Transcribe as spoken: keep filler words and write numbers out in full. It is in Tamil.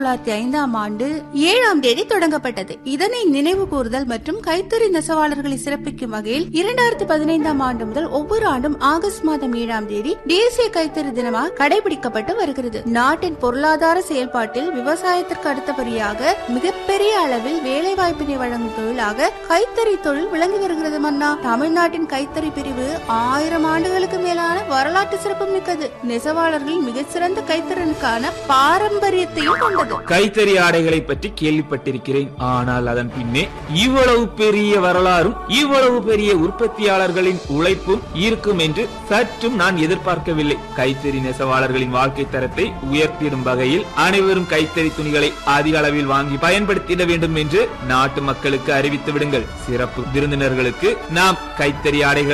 தொள்ளாயிரத்தி ஐந்தாம் ஆண்டு ஏழாம் தேதி தொடங்கப்பட்டது. இதனை நினைவு கூறுதல் மற்றும் கைத்தறி நெசவாளர்களை சிறப்பிக்கும் வகையில் இரண்டாயிரத்தி பதினைந்தாம் ஆண்டு முதல் ஒவ்வொரு ஆண்டும் ஆகஸ்ட் மாதம் ஏழாம் தேதி தேசிய கைத்தறி தினமாக கடைபிடிக்கப்பட்டு வருகிறது. நாட்டின் பொருளாதார செயல்பாட்டில் விவசாயத்திற்கு அடுத்தபடியாக மிகப்பெரிய அளவில் வேலை வாய்ப்பினை வழங்கும் தொழிலாக கைத்தறி தொழில் விளங்கி வருகிறது. மன்னா, தமிழ்நாட்டின் கைத்தறி பிரிவு ஆயிரம் ஆண்டுகளுக்கு மேலான வரலாற்று சிறப்பு மிக்கது. நெசவாளர்களின் மிகச்சிறந்த கைத்தறிக்கான பாரம்பரியத்தையும் கொண்டது. கைத்தறி ஆடைகளை பற்றி கேள்விப்பட்டிருக்கிறேன். ஆனால் அதன் பின்னே இவ்வளவு பெரிய வரலாறும் இவ்வளவு பெரிய உற்பத்தியாளர்களின் உழைப்பும் இருக்கும் என்று சற்றும் நான் எதிர்பார்க்கவில்லை. கைத்தறி நெசவாளர்களின் வாழ்க்கை தரத்தை உயர்த்திடும் வகையில் அனைவரும் கைத்தறி துணிகளை அதிக அளவில் வாங்கி பயன்படுத்திட வேண்டும் என்று நாட்டு மக்களுக்கு அறிவித்து விடுங்கள். சிறப்பு விருந்தினர்களுக்கு நாம் கைத்தறி ஆடைகள்